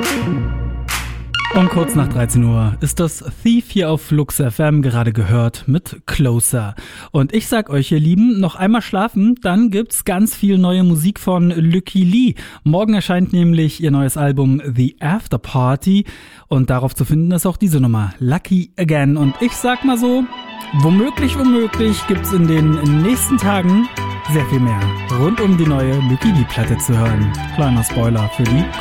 Und kurz nach 13 Uhr ist das Thief hier auf Flux FM gerade gehört mit Closer. Und ich sag euch, ihr Lieben, noch einmal schlafen, dann gibt's ganz viel neue Musik von Lykke Li. Morgen erscheint nämlich ihr neues Album The After Party und darauf zu finden ist auch diese Nummer, Lucky Again. Und ich sag mal so, womöglich gibt's in den nächsten Tagen sehr viel mehr rund um die neue Lykke Li Platte zu hören. Kleiner Spoiler für die